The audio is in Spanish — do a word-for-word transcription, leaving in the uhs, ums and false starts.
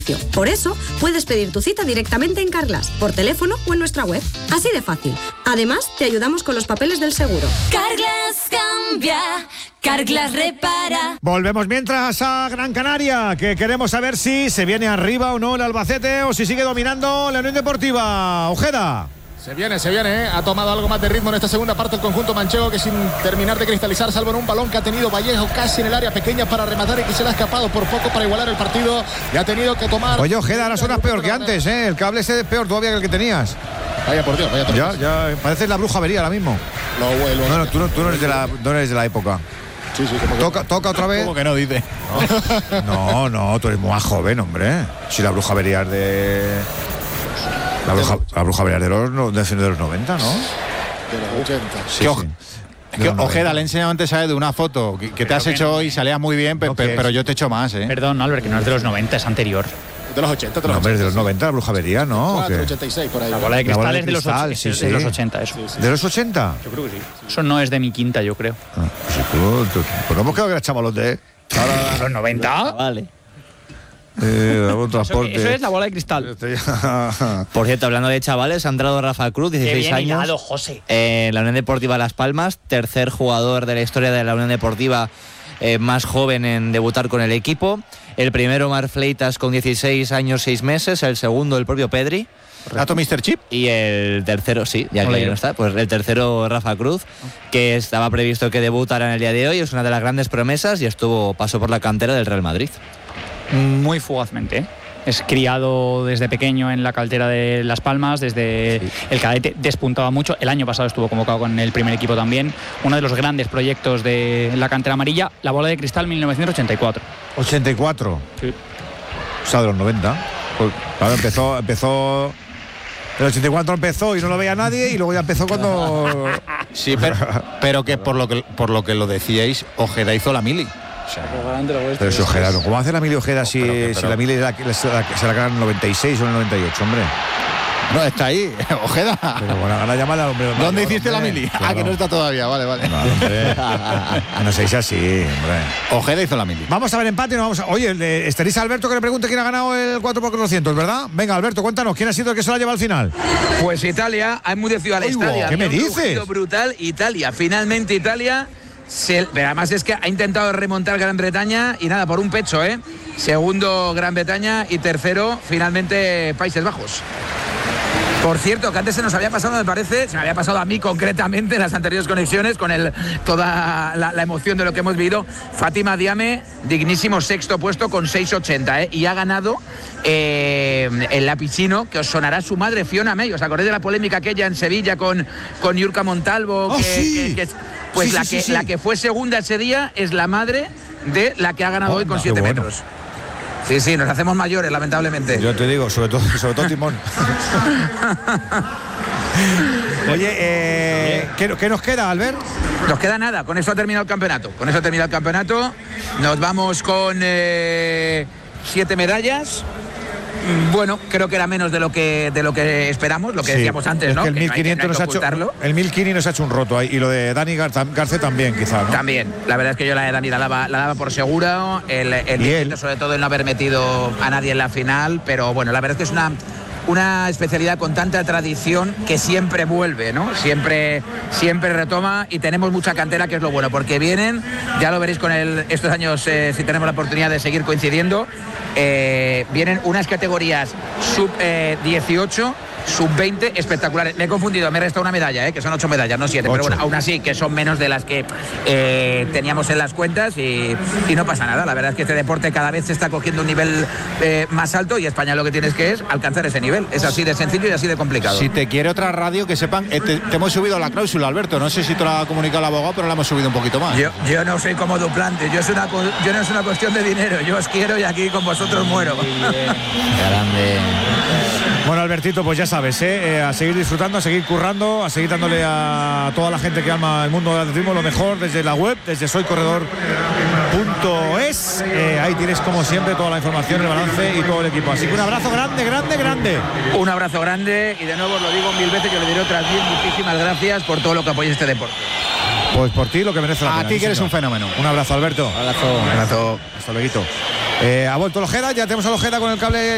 Por eso, puedes pedir tu cita directamente en Carglass, por teléfono o en nuestra web. Así de fácil. Además, te ayudamos con los papeles del seguro. Carglass cambia, Carglass repara. Volvemos mientras a Gran Canaria, que queremos saber si se viene arriba o no el Albacete o si sigue dominando la Unión Deportiva. Ojeda. Se viene, se viene, ¿eh? Ha tomado algo más de ritmo en esta segunda parte el conjunto manchego, que sin terminar de cristalizar, salvo en un balón que ha tenido Vallejo casi en el área pequeña para rematar y que se le ha escapado por poco para igualar el partido y ha tenido que tomar... Oye, Ojeda, ahora suenas peor que antes, ¿eh? El cable ese es peor todavía que el que tenías. Vaya por Dios, vaya por Dios. Ya, ya, pareces la bruja avería ahora mismo. Lo vuelvo. No, no, tú no, tú no eres de la, no eres de la época. Sí, sí, como que... Toca, toca otra vez. Como que no, dice. No, no, tú eres más joven, hombre. Si la bruja avería es de... La bruja, la bruja de los, de, de los noventa, ¿no? De los ochenta. Sí, sí. Es que Ojeda le he enseñado antes, ¿sabes? De una foto que, que te has hecho hoy, salía muy bien, no, pe, pero yo te echo más, ¿eh? Perdón, Albert, que no es de los noventa, es anterior. De los ochenta, de los no, hombre, de los noventa, la bruja avería, ¿no? ochenta, ochenta y seis, por ahí. La bola de cristal, bola de es de, cristal los, sí, sí, sí. de los ochenta, eso. Sí, sí. ¿De los ochenta? Yo creo que sí. Eso no es de mi quinta, yo creo. Ah, pues, tú, tú, pues no hemos quedado que eras chavalote, ¿eh? Ahora, ¿los noventa? Vale. Eh, eso, eso es la bola de cristal. Por cierto, hablando de chavales, ha entrado Rafa Cruz, dieciséis bien años, hilado, José. Eh, en la Unión Deportiva Las Palmas, tercer jugador de la historia de la Unión Deportiva eh, más joven en debutar con el equipo. El primero, Marc Fleitas, con dieciséis años, seis meses. El segundo, el propio Pedri. ¿Rato mister Chip? Y el tercero, sí, ya que no está, pues el tercero, Rafa Cruz, que estaba previsto que debutara en el día de hoy. Es una de las grandes promesas y estuvo pasó por la cantera del Real Madrid. Muy fugazmente, ¿eh? Es criado desde pequeño en la cantera de Las Palmas, desde sí. el cadete despuntaba mucho. El año pasado estuvo convocado con el primer equipo también. Uno de los grandes proyectos de la cantera amarilla, la bola de cristal mil novecientos ochenta y cuatro. ¿ochenta y cuatro? Sí. O sea, de los noventa. Pues, claro, empezó, empezó... El ochenta y cuatro empezó y no lo veía nadie y luego ya empezó cuando... Sí, pero, pero que por lo que por lo que lo decíais, Ojeda hizo la mili. O sea, pero es Ojeda, ¿cómo hace la mili Ojeda si, pero que, pero... si la mili la, la, se la ganan en el noventa y seis o en el noventa y ocho, hombre? No, está ahí, Ojeda. Pero bueno, ahora llámala al hombre. ¿Dónde hombre, hiciste hombre? la mili? Claro. Ah, que no está todavía, vale, vale. No, hombre. No seáis así, hombre. Ojeda hizo la mili. Vamos a ver empate, no vamos a... Oye, estaréis a Alberto que le pregunte quién ha ganado el cuatro por cuatrocientos, ¿verdad? Venga, Alberto, cuéntanos, ¿quién ha sido el que se la lleva al final? Pues Italia, ha enmudecido al estadio. ¿Qué me dices? Brutal, Italia, finalmente Italia... Se, pero además es que ha intentado remontar Gran Bretaña y nada, por un pecho, ¿eh? Segundo Gran Bretaña y tercero finalmente Países Bajos. Por cierto, que antes se nos había pasado, me parece, se me había pasado a mí concretamente en las anteriores conexiones con el, toda la, la emoción de lo que hemos vivido. Fátima Diame, dignísimo sexto puesto con seis ochenta, ¿eh? Y ha ganado eh, el lapicino, que os sonará su madre, Fiona May. ¿Os acordáis de la polémica aquella en Sevilla con, con Yurka Montalvo? Oh, que, sí. que, que, pues sí, la, sí, que, sí, sí. la que fue segunda ese día es la madre de la que ha ganado oh, hoy con siete bueno. metros. Sí, sí, nos hacemos mayores, lamentablemente. Yo te digo, sobre todo, sobre todo Timón. Oye, eh, ¿qué, ¿qué nos queda, Albert? Nos queda nada, con eso ha terminado el campeonato. Con eso ha terminado el campeonato. Nos vamos con eh, siete medallas. Bueno, creo que era menos de lo que de lo que esperamos, lo que sí, decíamos antes, ¿no? Es que el que mil quinientos no hay que, no hay nos ha hecho, el mil quinientos nos ha hecho un roto ahí, y lo de Dani Garcés también, quizá, ¿no? También, la verdad es que yo la de Dani la daba, la daba por segura, el, el él? sobre todo el no haber metido a nadie en la final, pero bueno, la verdad es que es una una especialidad con tanta tradición que siempre vuelve, ¿no? Siempre, siempre retoma y tenemos mucha cantera, que es lo bueno, porque vienen, ya lo veréis con el, estos años, eh, si tenemos la oportunidad de seguir coincidiendo, eh, vienen unas categorías sub eh, dieciocho, sub veinte espectaculares. Me he confundido, me he restado una medalla, ¿eh? Que son ocho medallas, no siete, pero bueno, aún así que son menos de las que eh, teníamos en las cuentas y, y no pasa nada. La verdad es que este deporte cada vez se está cogiendo un nivel eh, más alto y España lo que tienes que es alcanzar ese nivel. Es así de sencillo y así de complicado. Si te quiere otra radio, que sepan, eh, te, te hemos subido la cláusula, Alberto. No sé si te lo ha comunicado el abogado, pero la hemos subido un poquito más. Yo, yo no soy como duplante, yo, es una, yo no es una cuestión de dinero, yo os quiero y aquí con vosotros muero. Grande. Bueno, Albertito, pues ya sabes, ¿eh? Eh, a seguir disfrutando, a seguir currando, a seguir dándole a toda la gente que ama el mundo del atletismo lo mejor desde la web, desde soy corredor punto es. Eh, ahí tienes, como siempre, toda la información, el balance y todo el equipo. Así que un abrazo grande, grande, grande. Un abrazo grande y de nuevo os lo digo mil veces, yo le diré otras diez, muchísimas gracias por todo lo que apoyes este deporte. Pues por ti lo que merece la pena. A ti que eres un fenómeno. Un abrazo, Alberto. Un abrazo. Un abrazo. Hasta luego. Eh, ha vuelto el Ojeda, ya tenemos al Ojeda con el cable.